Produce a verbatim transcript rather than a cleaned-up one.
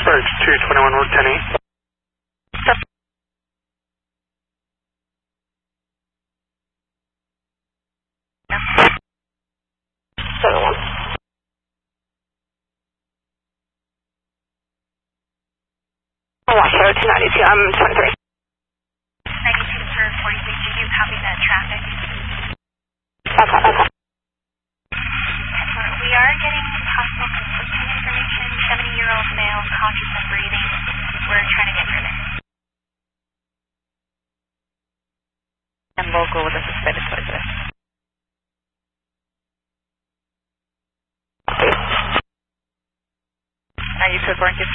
Bridge two twenty-one, Route ten E. seven one. Washoe two ninety-two, I'm twenty-three. ninety-two for forty-six, did you copy that traffic? Okay, okay. We are getting possible conflicting information. seventy-year-old male, conscious and breathing. We're trying to get through this. And local with a suspended closure. ninety-two, Born, give